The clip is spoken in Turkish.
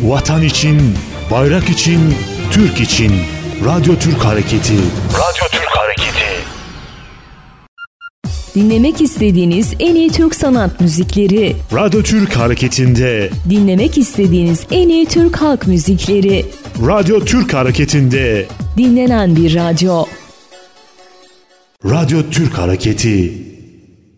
Vatan için, bayrak için, Türk için. Radyo Türk Hareketi. Radyo Türk Hareketi. Dinlemek istediğiniz en iyi Türk sanat müzikleri. Radyo Türk Hareketi'nde. Dinlemek istediğiniz en iyi Türk halk müzikleri. Radyo Türk Hareketi'nde. Dinlenen bir radyo. Radyo Türk Hareketi.